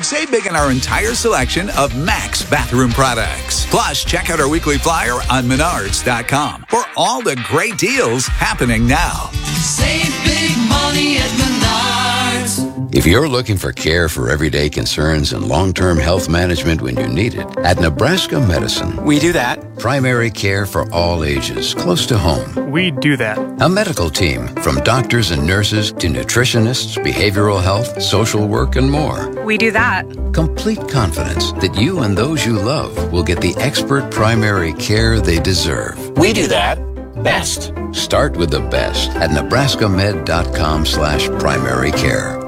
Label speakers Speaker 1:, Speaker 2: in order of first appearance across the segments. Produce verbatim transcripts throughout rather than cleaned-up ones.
Speaker 1: Save big on our entire selection of Max bathroom products. Plus, check out our weekly flyer on menards dot com for all the great deals happening now.
Speaker 2: Save big money at Menards.
Speaker 3: If you're looking for care for everyday concerns and long-term health management when you need it, at Nebraska Medicine,
Speaker 4: we do that.
Speaker 3: Primary care for all ages, close to home.
Speaker 4: We do that.
Speaker 3: A medical team from doctors and nurses to nutritionists, behavioral health, social work, and more.
Speaker 5: We do that.
Speaker 3: Complete confidence that you and those you love will get the expert primary care they deserve.
Speaker 4: We do that best.
Speaker 3: Start with the best at nebraska med dot com slash primary care.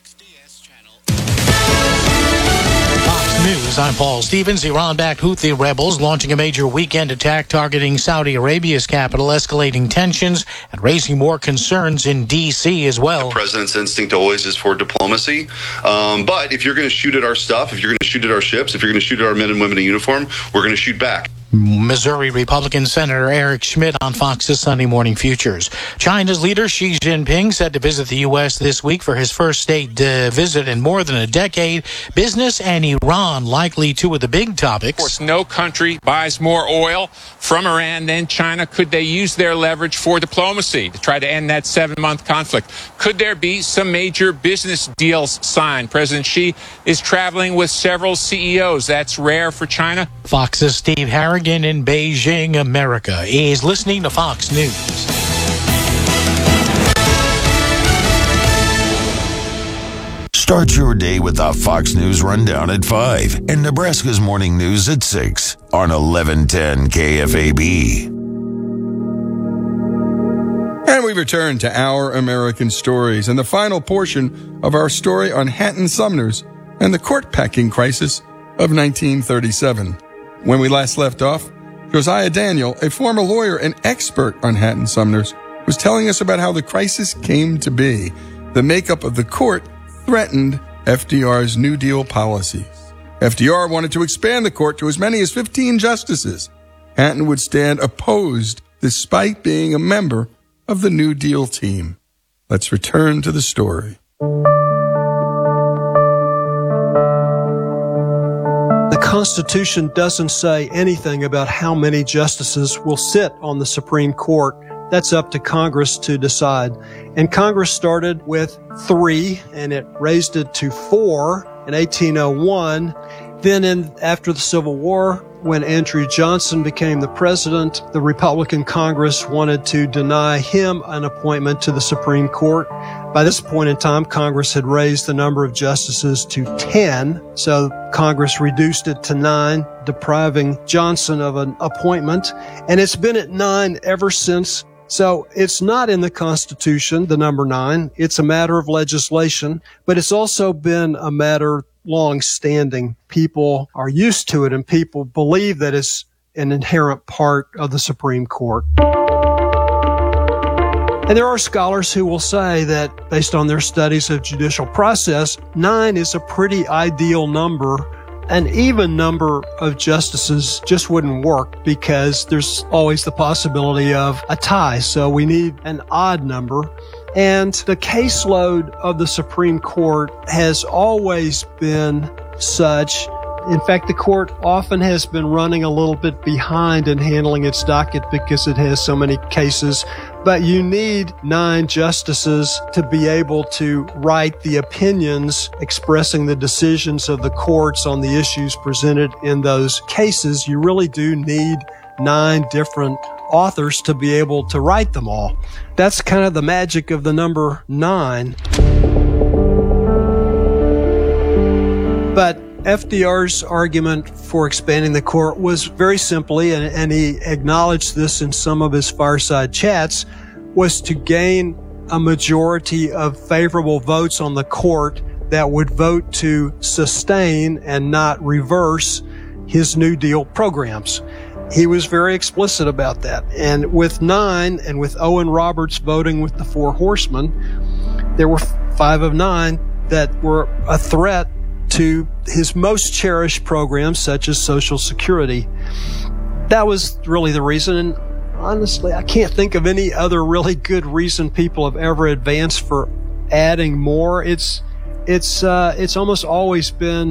Speaker 6: News. I'm Paul Stevens. Iran-backed Houthi rebels launching a major weekend attack targeting Saudi Arabia's capital, escalating tensions and raising more concerns in D C as well.
Speaker 7: The president's instinct always is for diplomacy. Um, but if you're going to shoot at our stuff, if you're going to shoot at our ships, if you're going to shoot at our men and women in uniform, we're going to shoot back.
Speaker 6: Missouri Republican Senator Eric Schmidt on Fox's Sunday Morning Futures. China's leader Xi Jinping said to visit the U S this week for his first state uh, visit in more than a decade. Business and Iran likely two of the big topics.
Speaker 8: Of course, no country buys more oil from Iran than China. Could they use their leverage for diplomacy to try to end that seven-month conflict? Could there be some major business deals signed? President Xi is traveling with several C E Os. That's rare for China.
Speaker 6: Fox's Steve Harrigan in Beijing, America, is listening to Fox News.
Speaker 9: Start your day with the Fox News Rundown at five and Nebraska's Morning News at six on eleven ten K F A B.
Speaker 10: And we return to Our American Stories and the final portion of our story on Hatton Sumners and the court packing crisis of nineteen thirty-seven. When we last left off, Josiah Daniel, a former lawyer and expert on Hatton Sumners, was telling us about how the crisis came to be. The makeup of the court threatened F D R's New Deal policies. F D R wanted to expand the court to as many as fifteen justices. Hatton would stand opposed despite being a member of the New Deal team. Let's return to the story.
Speaker 11: The Constitution doesn't say anything about how many justices will sit on the Supreme Court. That's up to Congress to decide. And Congress started with three, and it raised it to four in eighteen oh one. Then in, after the Civil War, when Andrew Johnson became the president, the Republican Congress wanted to deny him an appointment to the Supreme Court. By this point in time, Congress had raised the number of justices to ten, so Congress reduced it to nine, depriving Johnson of an appointment, and it's been at nine ever since. So it's not in the Constitution, the number nine. It's a matter of legislation, but it's also been a matter long-standing. People are used to it, and people believe that it's an inherent part of the Supreme Court. And there are scholars who will say that, based on their studies of judicial process, nine is a pretty ideal number. An even number of justices just wouldn't work because there's always the possibility of a tie. So we need an odd number. And the caseload of the Supreme Court has always been such. In fact, the court often has been running a little bit behind in handling its docket because it has so many cases. But you need nine justices to be able to write the opinions expressing the decisions of the courts on the issues presented in those cases. You really do need nine different authors to be able to write them all. That's kind of the magic of the number nine. But F D R's argument for expanding the court was very simply, and, and he acknowledged this in some of his fireside chats, was to gain a majority of favorable votes on the court that would vote to sustain and not reverse his New Deal programs. He was very explicit about that. And with nine, and with Owen Roberts voting with the Four Horsemen, there were five of nine that were a threat to his most cherished programs, such as Social Security. That was really the reason. And honestly, I can't think of any other really good reason people have ever advanced for adding more. It's, it's, uh, it's almost always been